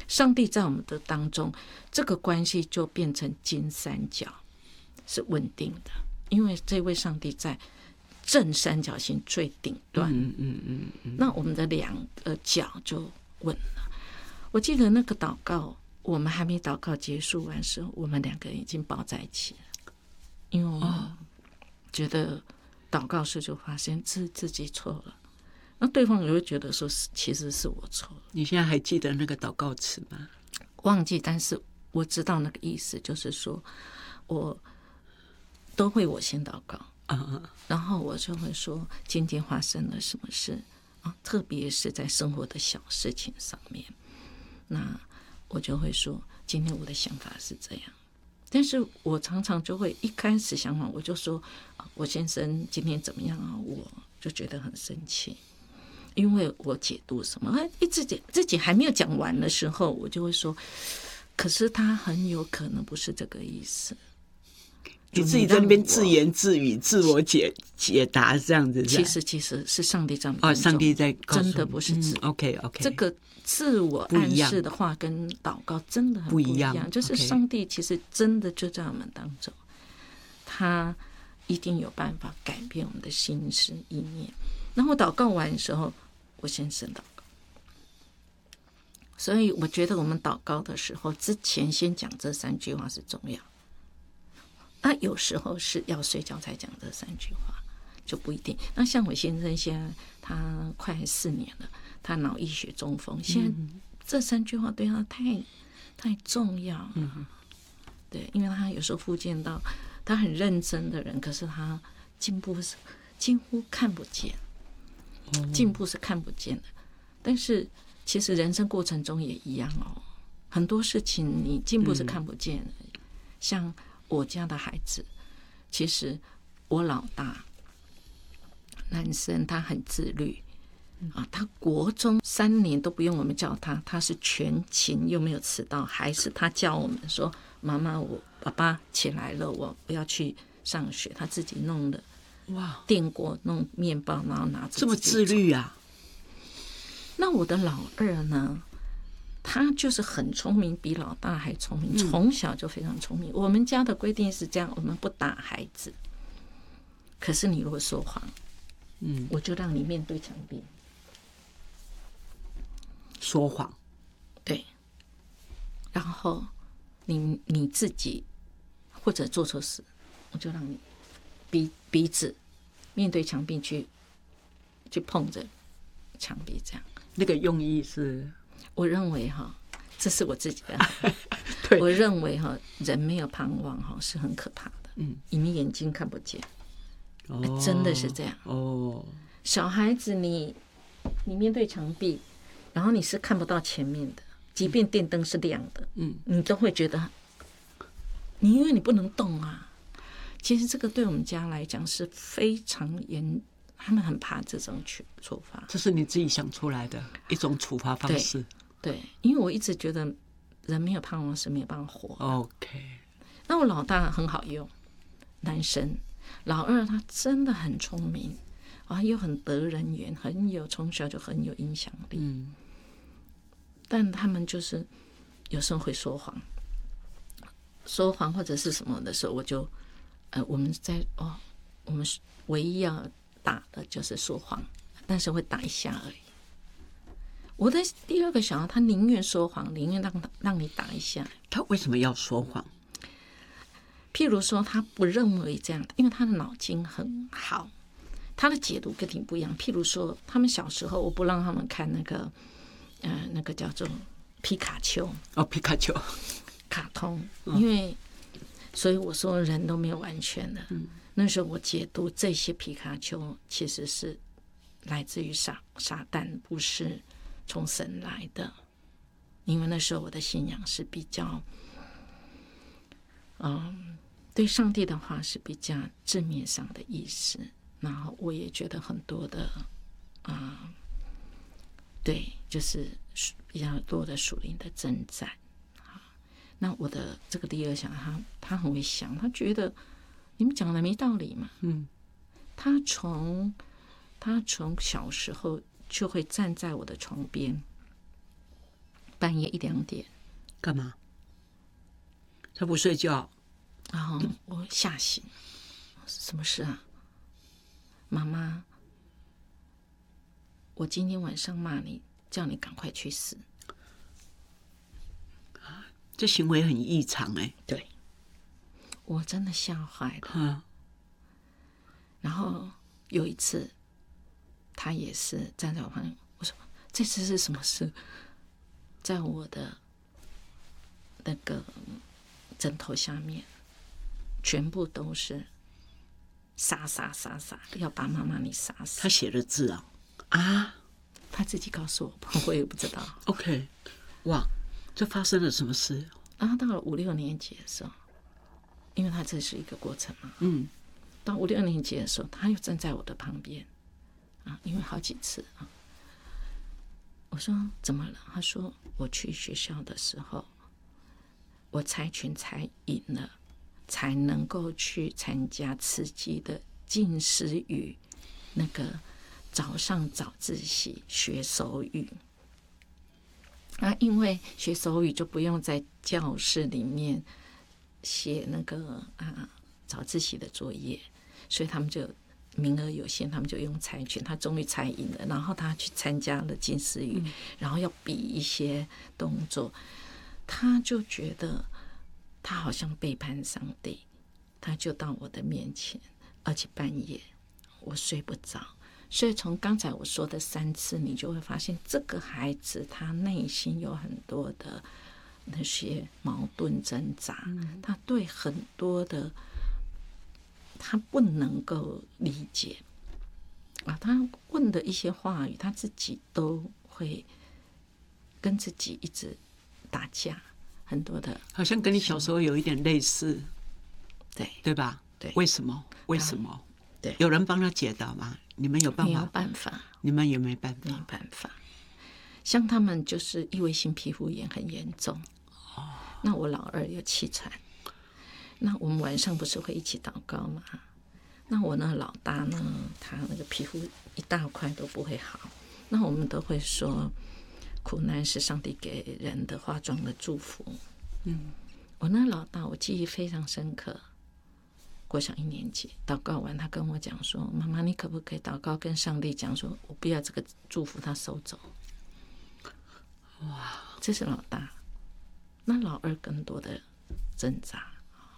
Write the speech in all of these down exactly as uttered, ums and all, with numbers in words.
上帝在我们的当中，这个关系就变成金三角，是稳定的，因为这位上帝在正三角形最顶端，嗯嗯嗯嗯，那我们的两个角就稳了。我记得那个祷告，我们还没祷告结束完的时候，我们两个人已经抱在一起了，因为我们觉得祷告时就发现自自己错了，那对方也会觉得说其实是我错了。 你现在还记得那个祷告词吗？ 忘记，但是我知道那个意思，就是说我都会我先祷告，然后我就会说今天发生了什么事啊，特别是在生活的小事情上面，那我就会说今天我的想法是这样。但是我常常就会一开始想法我就说我先生今天怎么样啊，我就觉得很生气，因为我解读什么一自己自己还没有讲完的时候，我就会说可是他很有可能不是这个意思。 你自己在那边自言自语自我解解答这样子， 其实其实是上帝在哦，上帝在告诉你， 真的不是自、 嗯、OK OK， 这个自我暗示的话跟祷告真的很不一样，不一样就是上帝其实真的就在我们当中，他一定有办法改变我们的心思意念。然后祷告完的时候，我先生祷告，所以我觉得我们祷告的时候之前先讲这三句话是重要。那有时候是要睡觉才讲这三句话，就不一定。那像我先生现在他快四年了，他脑溢血中风，现在这三句话对他太太重要了。嗯、对，因为他有时候复健到他很认真的人，可是他进步是几乎看不见，进步是看不见的。但是其实人生过程中也一样哦，很多事情你进步是看不见的，嗯、像。我家的孩子，其实我老大男生他很自律啊，他国中三年都不用我们叫他，他是全勤又没有迟到，还是他叫我们说妈妈我爸爸起来了，我我要去上学，他自己弄的哇电锅弄面包，然后拿着这么自律啊。 那我的老二呢？他就是很聪明，比老大还聪明，从小就非常聪明。我们家的规定是这样，我们不打孩子，可是你如果说谎，嗯，我就让你面对墙壁。 说谎， 对，然后你你自己或者做错事，我就让你鼻鼻子面对墙壁去去碰着墙壁，这样。 那个用意是。 我认为哈，这是我自己的。对，我认为哈，人没有盼望哈是很可怕的。嗯，你们眼睛看不见，哦，真的是这样。哦，小孩子你你面对墙壁，然后你是看不到前面的，即便电灯是亮的，嗯，你都会觉得你因为你不能动啊。其实这个对我们家来讲是非常严。他们很怕这种处罚， 这是你自己想出来的一种处罚方式。 对，对，因为我一直觉得人没有盼望是没有办法活。 OK， 那我老大很好用，男生；老二他真的很聪明啊，又很得人缘，很有从小就很有影响力。嗯，但他们就是有时候会说谎，说谎或者是什么的时候，我就呃，我们在哦，我们唯一要打的就是说谎，但是会打一下而已。我的第二个小孩，他宁愿说谎，宁愿让让你打一下。 他为什么要说谎？ 譬如说，他不认为这样，因为他的脑筋很好，他的解读跟你不一样。譬如说，他们小时候我不让他们看那个，呃，那个叫做皮卡丘哦，皮卡丘卡通，因为、嗯、所以我说人都没有完全的。嗯，那时候我解读这些皮卡丘其实是来自于撒撒旦，不是从神来的。因为那时候我的信仰是比较，嗯，对上帝的话是比较字面上的意思。然后我也觉得很多的，嗯，对，就是比较多的属灵的征战。那我的这个第二小孩，他他很会想，他觉得。你们讲的没道理嘛？嗯，他从他从小时候就会站在我的床边， 半夜一两点。 干嘛？他不睡觉， 然后我吓醒，什么事啊？妈妈，我今天晚上骂你，叫你赶快去死。 这行为很异常哎、欸。 对，我真的吓坏了。 嗯。 然后有一次，他也是站在我旁边，我说：“这次是什么事？”在我的那个枕头下面，全部都是杀杀杀杀，要把妈妈你杀死。 他写的字啊啊！ 他自己告诉我，我也不知道。 OK， 哇，这发生了什么事？ 然后到了五六年级的时候，因为他这是一个过程嘛， 嗯， 到五六年级的时候，他又站在我的旁边啊，因为好几次啊。我说怎么了？他说我去学校的时候，我猜拳才赢了，才能够去参加慈济的进士语那个早上早自习学手语。那因为学手语就不用在教室里面写那个啊早自习的作业，所以他们就名额有限，他们就用猜拳。他终于猜赢了，然后他去参加了进士语，嗯、然后要比一些动作，他就觉得他好像背叛上帝，他就到我的面前，而且半夜我睡不着。所以从刚才我说的三次，你就会发现这个孩子他内心有很多的那些矛盾挣扎，嗯、他对很多的他不能够理解啊，他问的一些话语，他自己都会跟自己一直打架，很多的， 好像跟你小时候有一点类似， 对对吧？ 对， 为什么？为什么？ 对， 有人帮他解答吗？你们有办法？ 没有办法， 你们也没办法， 没办法。像他们就是异位性皮肤炎很严重，哦，那我老二有气喘，那我们晚上不是会一起祷告吗？那我那老大呢，他那个皮肤一大块都不会好，那我们都会说，苦难是上帝给人的化妆的祝福。嗯，我那老大我记忆非常深刻。国小一年级祷告完，他跟我讲说：“妈妈，你可不可以祷告跟上帝讲说，我不要这个祝福，他收走。”哇，这是老大。那老二更多的挣扎。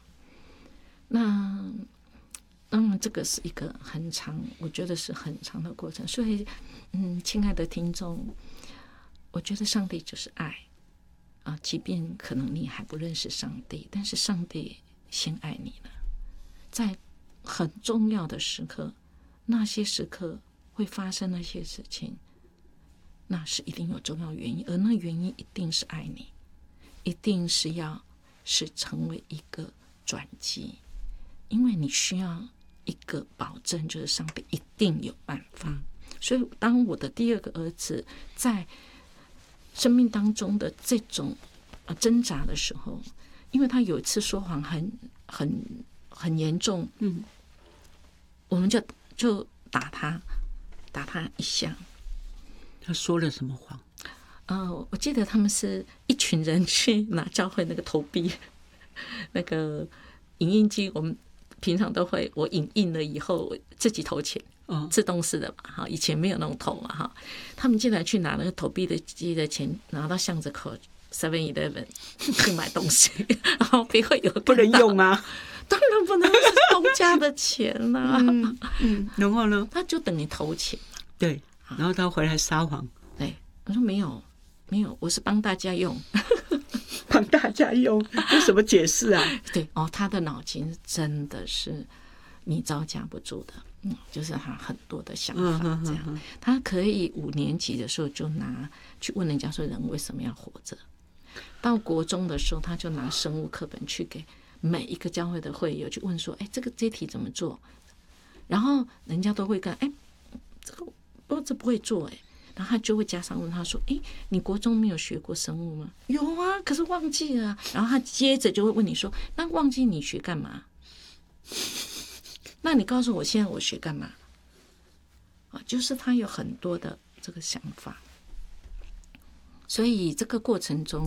那当然，这个是一个很长，我觉得是很长的过程。所以，嗯，亲爱的听众，我觉得上帝就是爱啊，即便可能你还不认识上帝，但是上帝先爱你了。在很重要的时刻，那些时刻会发生那些事情，那是一定有重要原因，而那原因一定是爱你，一定是要是成为一个转机，因为你需要一个保证，就是上帝一定有办法。所以当我的第二个儿子在生命当中的这种挣扎的时候，因为他有一次说谎很很很严重，嗯，我们就就打他，打他一下。 他说了什么谎？ 呃，我记得他们是一群人去拿教会那个投币，那个影印机，我们平常都会，我影印了以后自己投钱，哦、自动式的嘛，哈，以前没有那种投嘛，哈。他们进来去拿那个投币的机的钱，拿到巷子口 seven eleven 去买东西，然后别会有不能用啊。 当然不能，是公家的钱啦、啊嗯。嗯，然后呢？ 他就等于投钱嘛。 对，然后他回来撒谎。 对，我说没有，没有，我是帮大家用， 帮大家用，有什么解释啊？ 对哦，他的脑筋真的是你招架不住的，嗯，就是他很多的想法这样。嗯、哼哼哼他可以五年级的时候就拿去问人家说人为什么要活着，到国中的时候他就拿生物课本去给每一个教会的会友去问说，哎，这个这题怎么做？然后人家都会跟，哎，这个不这不会做，哎，然后他就会加上问他说，哎，你国中没有学过生物吗？有啊，可是忘记了、啊。然后他接着就会问你说，那忘记你学干嘛？那你告诉我现在我学干嘛？啊，就是他有很多的这个想法。 所以这个过程中